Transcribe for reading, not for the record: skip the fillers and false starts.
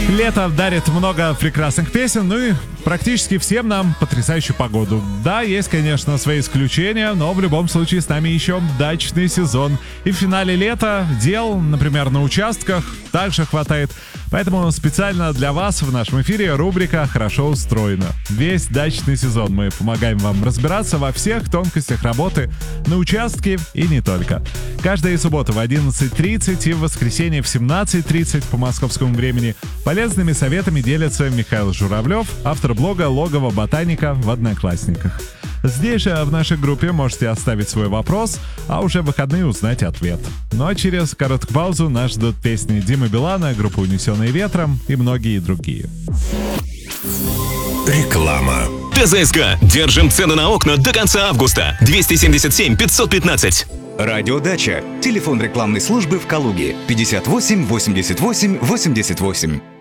Лето дарит много прекрасных песен, ну и практически всем нам потрясающую погоду. Да, есть, конечно, свои исключения, но в любом случае с нами еще дачный сезон. И в финале лета дел, например, на участках, также хватает. Поэтому специально для вас в нашем эфире рубрика «Хорошо устроена». Весь дачный сезон мы помогаем вам разбираться во всех тонкостях работы на участке и не только. Каждую субботу в 11:30 и в воскресенье в 17:30 по московскому времени полезными советами делится Михаил Журавлев, автор блога «Логово ботаника» в Одноклассниках. Здесь же в нашей группе можете оставить свой вопрос, а уже в выходные узнать ответ. Ну а через короткую паузу нас ждут песни Димы Билана, группы «Унесенные ветром» и многие другие. Реклама. ТЗСК. Держим цены на окна до конца августа. 277 515. Радиодача. Телефон рекламной службы в Калуге 58 88 88.